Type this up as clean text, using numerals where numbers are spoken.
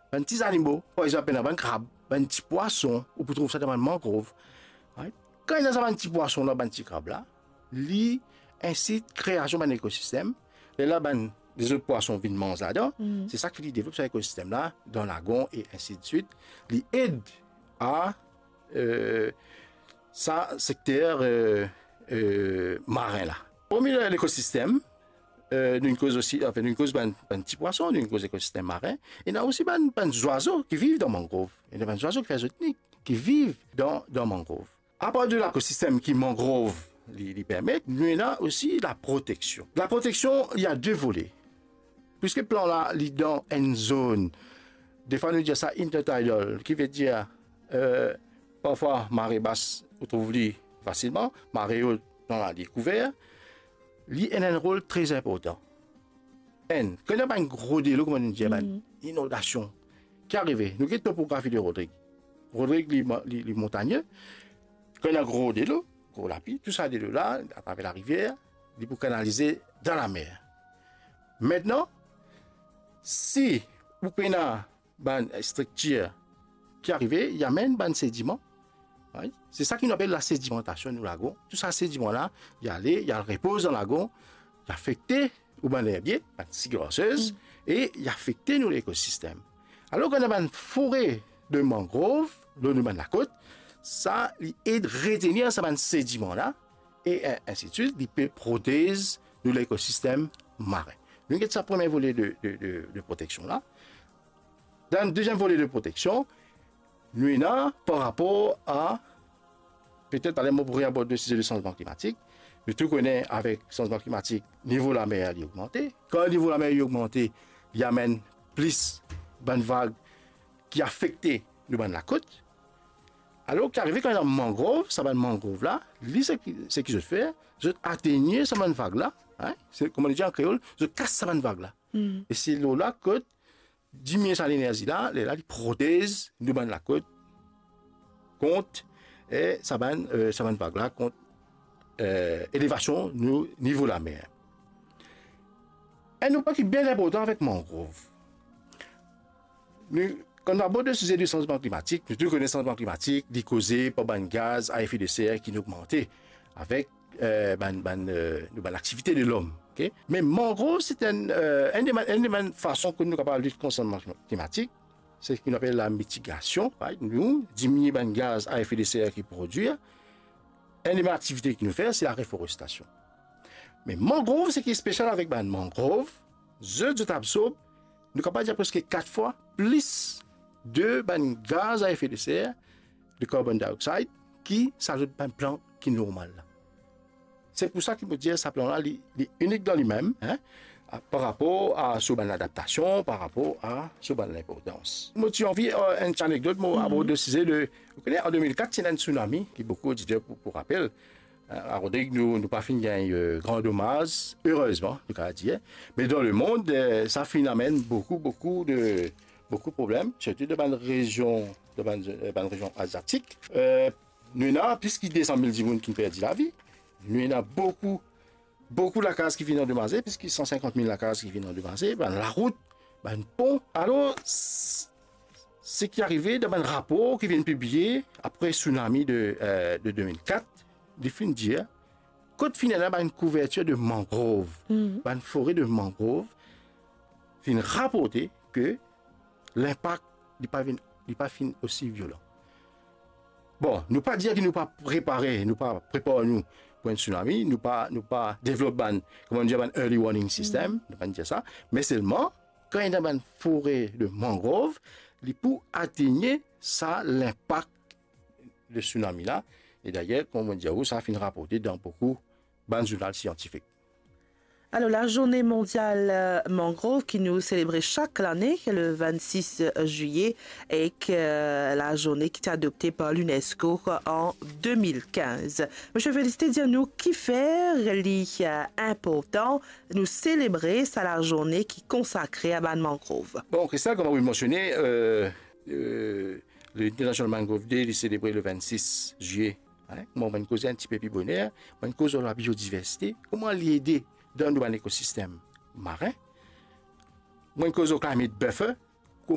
Un petit animaux, par exemple, un crabe, un petit poisson, ou peut trouver ça dans un mangrove. Right? Quand il y a un petit poisson là, un petit crabe là, lui incite création d'un écosystème. Et là, les autres poissons viennent manger là-dedans. C'est ça qui développe cet écosystème là, dans le lagon et ainsi de suite. Il aide à ça secteur marin là. Parmi l'écosystème, d'une cause aussi, enfin d'une cause ben petit poisson, d'une cause écosystème marin, il y a aussi ben oiseaux qui vivent dans mangrove. Il y a des oiseaux qui font zootechnique, qui vivent dans mangrove. À part de l'écosystème qui mangrove lui permet, il y a aussi la protection. La protection, il y a deux volets. Puisque le plan là, il est dans une zone, des fois nous disons ça intertidal, qui veut dire parfois marée basse, on trouve facilement, marée haute dans la découverte. Il a un rôle très important. Quand il y a un gros délo, comme on dit, une inondation qui arrive, nous avons la topographie de Rodrigue. Rodrigue, les montagneux, quand il y a un gros délo, gros lapis, tout ça délo là, à travers la rivière, il peut canaliser dans la mer. Maintenant, si vous prenez une structure qui arrive, il y a même un sédiment. Oui. C'est ça qu'on appelle la sédimentation du lagon. Tout ça, sédiment là, il y a le repose dans le lagon, il affecte ou bien l'herbier, si grosseuse, et il affecte nous l'écosystème. Alors qu'on a une forêt de mangrove, le nom de la côte, ça aide à retenir ce sédiment là, et ainsi de suite, il peut protéger nous l'écosystème marin. Donc, c'est le premier volet de protection là. Dans le deuxième volet de protection, nous avons par rapport à, peut-être allez pour aborder le sujet du changement climatique, mais tout connaît avec le changement climatique, le niveau de la mer est augmenté. Quand le niveau de la mer est augmenté, il y a même plus de vagues qui affectent le bas de la côte. Alors qu'arrivé quand il y a un mangrove, ça va mangrove là, ce que je fais, je atteins cette vague là, hein, c'est comme on dit en créole, je casse cette vague là. Et c'est l'eau là côte diminuer sa l'énergie là, il protège le bas de la côte contre et ça va vague là contre élévation du niveau de la mer. Et nous pas qui bien important avec mangrove. Quand on aborde le sujet du changement climatique, nous connaissons le changement climatique, qui est causé par les gaz à effet de serre qui augmentent avec l'activité de l'homme. Okay? Mais mangrove, c'est une des façons que nous sommes capables de lutter contre le changement climatique, c'est ce qu'on appelle la mitigation. Right? Nous, diminuer les gaz à effet de serre qui produisent. Une des activités que nous faisons, c'est la réforestation. Mais mangrove, ce qui est spécial avec les mangroves, je absorbe, nous sommes capables de dire presque 4 fois plus de gaz à effet de serre, de carbone dioxyde, qui s'ajoute à un plan qui est normal. C'est pour ça qu'il peut dire que ce plan-là est unique dans lui-même, hein, par rapport à l'adaptation, par rapport à l'importance. Moi, j'ai envie une anecdote à propos de sujet vous connaissez, en 2004, c'est un tsunami, qui beaucoup de pour rappel. À Rodrigue, nous pas fini un grand dommage, heureusement, je peux dire. Mais dans le monde, ça amène beaucoup de problèmes, surtout dans une région asiatique. Nous avons plus de 200 000 personnes qui ont perdu la vie. Nous avons beaucoup de cases qui viennent endommagées, puisqu'il y a 150 000 cases qui viennent endommagées, la route, le pont. Alors, ce qui est arrivé dans un rapport qui vient de publier après le tsunami de 2004, il fin dire, quand finalement une couverture de mangrove, une forêt de mangrove, fin rapporter que l'impact n'est pas aussi violent. Bon, nous pas dire que nous pas préparer, nous pas préparer nous pour un tsunami, nous pas développer comment dire un early warning system, nous pas dire ça, mais seulement quand il y a une forêt de mangrove, il peut atteindre ça l'impact de tsunami là. Et d'ailleurs, comme on dit, ça a fini rapporté dans beaucoup de journaux scientifiques. Alors, la journée mondiale mangrove qui nous célèbre chaque année, le 26 juillet, et que la journée qui est adoptée par l'UNESCO en 2015. Monsieur Félicité, dis-nous qui fait important nous célébrer ça la journée qui est consacrée à la mangrove. Bon, Christelle, comme vous mentionnez, le International Mangrove Day est célébré le 26 juillet. Hein? On va causer un petit peu plus bonheur, on va causer la biodiversité, comment l'aider dans un écosystème marin, on cause au climate buffer,